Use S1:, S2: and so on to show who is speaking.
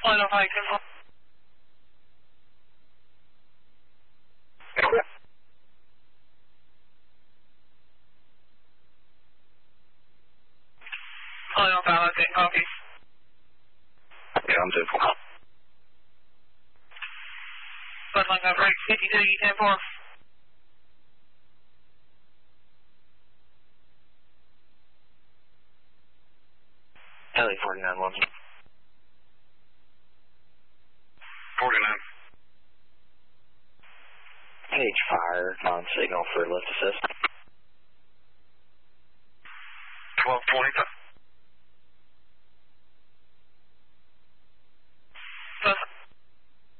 S1: Flight 05, control. Flight 05, okay, copy.
S2: Yeah, I'm 10-4.
S1: Flight got break, 52, you 10-4.
S2: Heli 49, Wilson. 49. Page fire, non-signal for lift assist. 1225.